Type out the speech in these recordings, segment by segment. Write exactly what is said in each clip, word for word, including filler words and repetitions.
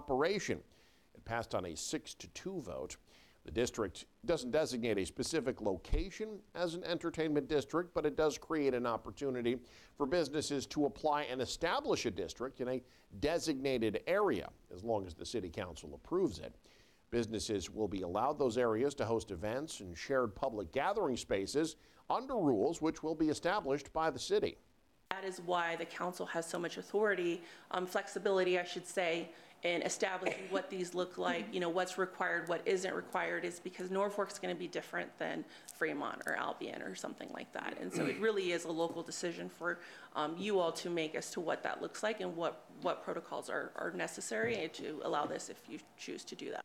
operation. It passed on a six to two vote. The district doesn't designate a specific location as an entertainment district, but it does create an opportunity for businesses to apply and establish a district in a designated area, as long as the city council approves it. Businesses will be allowed those areas to host events and shared public gathering spaces under rules which will be established by the city. That is why the council has so much authority, um, flexibility, I should say, in establishing what these look like, you know, what's required, what isn't required, is because Norfolk's going to be different than Fremont or Albion or something like that. And so it really is a local decision for um, you all to make as to what that looks like and what, what protocols are, are necessary to allow this if you choose to do that.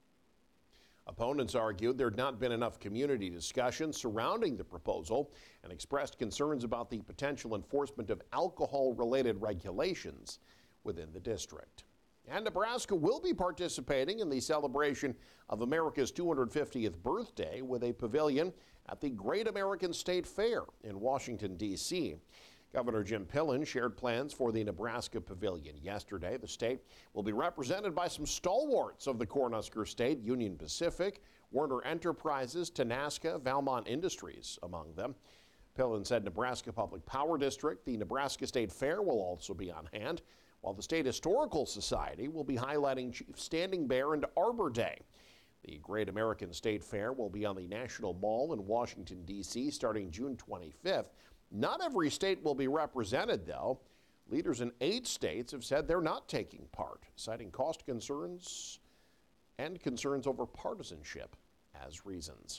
Opponents argued there had not been enough community discussion surrounding the proposal and expressed concerns about the potential enforcement of alcohol-related regulations within the district. And Nebraska will be participating in the celebration of America's two hundred fiftieth birthday with a pavilion at the Great American State Fair in Washington, D C Governor Jim Pillen shared plans for the Nebraska Pavilion yesterday. The state will be represented by some stalwarts of the Cornhusker State, Union Pacific, Werner Enterprises, Tenaska, Valmont Industries among them. Pillen said Nebraska Public Power District, the Nebraska State Fair will also be on hand, while the State Historical Society will be highlighting Chief Standing Bear and Arbor Day. The Great American State Fair will be on the National Mall in Washington, D C starting June twenty-fifth. Not every state will be represented, though. Leaders in eight states have said they're not taking part, citing cost concerns and concerns over partisanship as reasons.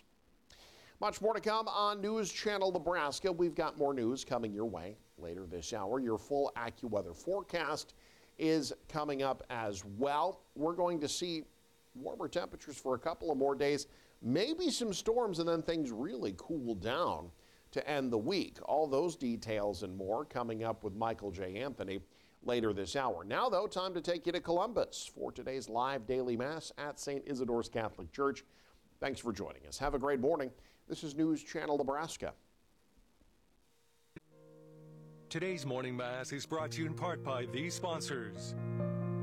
Much more to come on News Channel Nebraska. We've got more news coming your way later this hour. Your full AccuWeather forecast is coming up as well. We're going to see warmer temperatures for a couple of more days, maybe some storms, and then things really cool down to end the week. All those details and more coming up with Michael J. Anthony later this hour. Now, though, time to take you to Columbus for today's live daily mass at Saint Isidore's Catholic Church. Thanks for joining us. Have a great morning. This is News Channel Nebraska. Today's morning mass is brought to you in part by these sponsors.